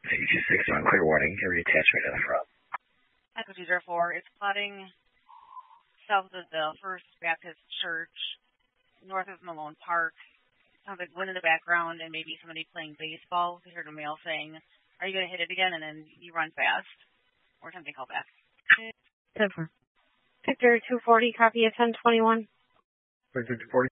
CG6 on clear warning. Every attachment in the front. Echo 204. It's plotting south of the First Baptist Church, north of Malone Park. Sounds like wind in the background and maybe somebody playing baseball. I heard a male saying, "Are you going to hit it again?" And then you run fast. Or something called back. 10-4. Victor 240, copy at 1021. Victor 240.